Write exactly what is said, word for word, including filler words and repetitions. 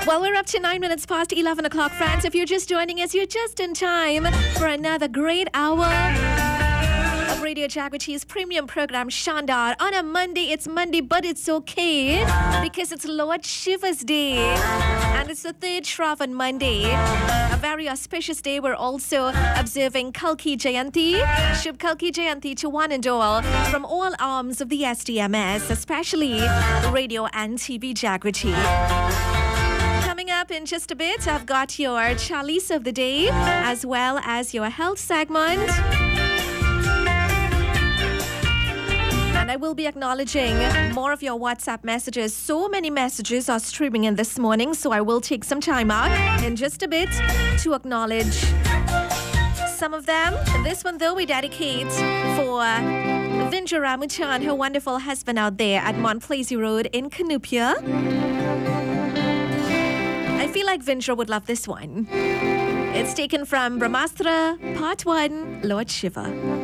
Well, we're up to nine minutes past eleven o'clock, friends. If you're just joining us, you're just in time for another great hour of Radio Jagriti's premium program, Shandar. On a Monday, it's Monday, but it's okay because it's Lord Shiva's Day. And it's the third Shravan Monday. A very auspicious day. We're also observing Kalki Jayanti. Shubh Kalki Jayanti to one and all from all arms of the S D M S, especially Radio and T V Jagriti. Coming up in just a bit, I've got your Chalice of the Day as well as your health segment. And I will be acknowledging more of your WhatsApp messages. So many messages are streaming in this morning, so I will take some time out in just a bit to acknowledge some of them. This one, though, we dedicate for Vindra Ramuchan, her wonderful husband out there at Montplaisir Road in Canupia. I feel like Vindra would love this one. It's taken from Brahmastra, Part one, Lord Shiva.